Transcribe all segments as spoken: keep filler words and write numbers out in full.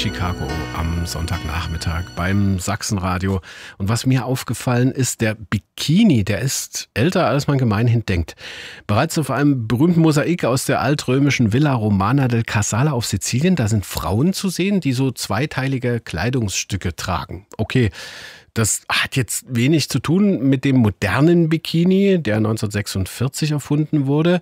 Chicago am Sonntagnachmittag beim Sachsenradio. Und was mir aufgefallen ist, der Bikini, der ist älter, als man gemeinhin denkt. Bereits auf einem berühmten Mosaik aus der altrömischen Villa Romana del Casale auf Sizilien, da sind Frauen zu sehen, die so zweiteilige Kleidungsstücke tragen. Okay, das hat jetzt wenig zu tun mit dem modernen Bikini, der neunzehnhundertsechsundvierzig erfunden wurde.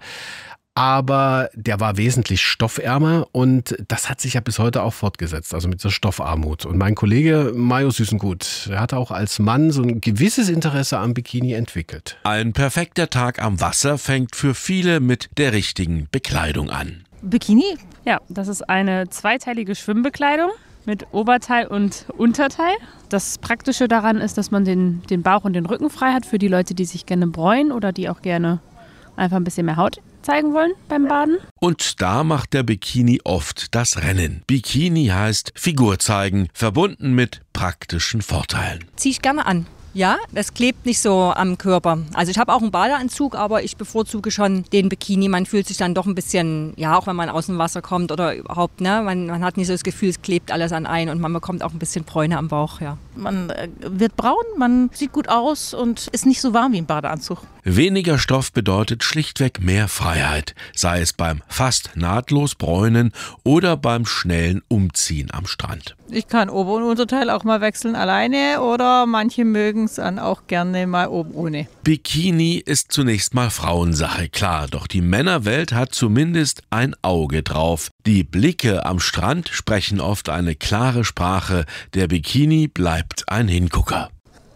Aber der war wesentlich stoffärmer und das hat sich ja bis heute auch fortgesetzt, also mit dieser Stoffarmut. Und mein Kollege Majo Süßengut, der hat auch als Mann so ein gewisses Interesse am Bikini entwickelt. Ein perfekter Tag am Wasser fängt für viele mit der richtigen Bekleidung an. Bikini? Ja, das ist eine zweiteilige Schwimmbekleidung mit Oberteil und Unterteil. Das Praktische daran ist, dass man den, den Bauch und den Rücken frei hat für die Leute, die sich gerne bräunen oder die auch gerne einfach ein bisschen mehr Haut zeigen wollen beim Baden. Und da macht der Bikini oft das Rennen. Bikini heißt Figur zeigen, verbunden mit praktischen Vorteilen. Zieh ich gerne an. Ja, das klebt nicht so am Körper. Also ich habe auch einen Badeanzug, aber ich bevorzuge schon den Bikini. Man fühlt sich dann doch ein bisschen, ja, auch wenn man aus dem Wasser kommt oder überhaupt, ne, man, man hat nicht so das Gefühl, es klebt alles an ein und man bekommt auch ein bisschen Bräune am Bauch, ja. Man äh, wird braun, man sieht gut aus und ist nicht so warm wie im Badeanzug. Weniger Stoff bedeutet schlichtweg mehr Freiheit, sei es beim fast nahtlos Bräunen oder beim schnellen Umziehen am Strand. Ich kann Ober- und Unterteil auch mal wechseln alleine oder manche mögen es dann auch gerne mal oben ohne. Bikini ist zunächst mal Frauensache, klar, doch die Männerwelt hat zumindest ein Auge drauf. Die Blicke am Strand sprechen oft eine klare Sprache, der Bikini bleibt ein Hingucker.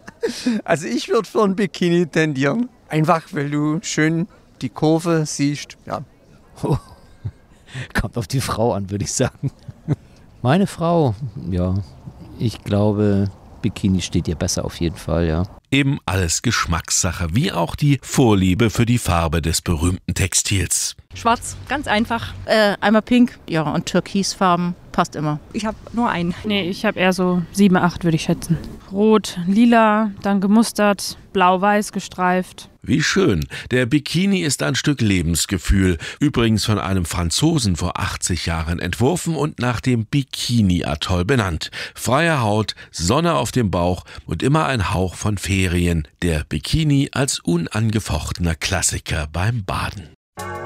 Also ich würde für ein Bikini tendieren, einfach weil du schön die Kurve siehst. Ja. Oh. Kommt auf die Frau an, würde ich sagen. Meine Frau, ja, ich glaube, Bikini steht ihr besser auf jeden Fall, ja. Eben alles Geschmackssache, wie auch die Vorliebe für die Farbe des berühmten Textils. Schwarz, ganz einfach. Äh, einmal pink, ja, und türkisfarben, passt immer. Ich habe nur einen. Nee, ich habe eher so sieben, acht, würde ich schätzen. Rot, lila, dann gemustert, blau-weiß gestreift. Wie schön. Der Bikini ist ein Stück Lebensgefühl. Übrigens von einem Franzosen vor achtzig Jahren entworfen und nach dem Bikini-Atoll benannt. Freie Haut, Sonne auf dem Bauch und immer ein Hauch von Ferien. Der Bikini als unangefochtener Klassiker beim Baden.